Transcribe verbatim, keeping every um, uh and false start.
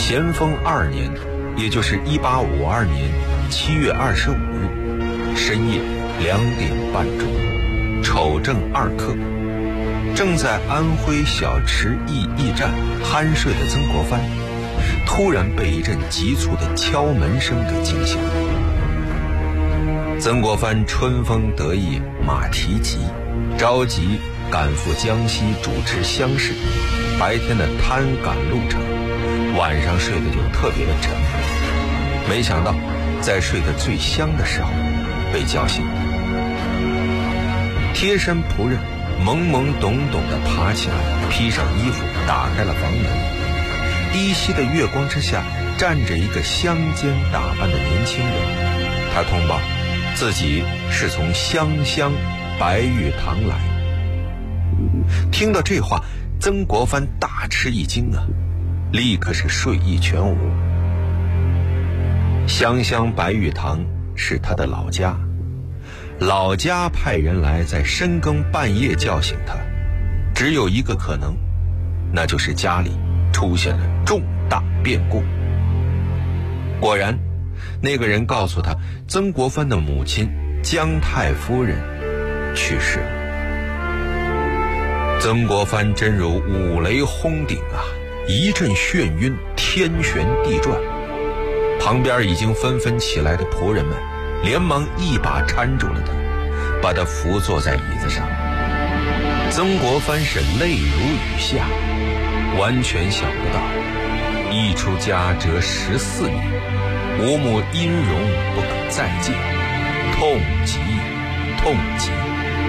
咸丰二年，也就是一八五二年七月二十五日深夜两点半钟，丑正二刻，正在安徽小池驿驿站酣睡的曾国藩，突然被一阵急促的敲门声给惊醒。曾国藩春风得意马蹄疾，着急赶赴江西主持乡试，白天的贪赶路程，晚上睡得就特别的沉。没想到在睡得最香的时候被叫醒，贴身仆人懵懵懂懂地爬起来，披上衣服打开了房门。依稀的月光之下站着一个乡间打扮的年轻人，他通报自己是从湘乡白玉堂来。听到这话，曾国藩大吃一惊啊，立刻是睡意全无。湘乡白玉堂是他的老家，老家派人来在深更半夜叫醒他，只有一个可能，那就是家里出现了重大变故。果然，那个人告诉他，曾国藩的母亲姜太夫人去世了。曾国藩真如五雷轰顶啊，一阵眩晕，天旋地转。旁边已经纷纷起来的仆人们连忙一把搀住了他，把他扶坐在椅子上。曾国藩是泪如雨下，完全想不到一出家折十四年，无母音容不可再见，痛极痛极。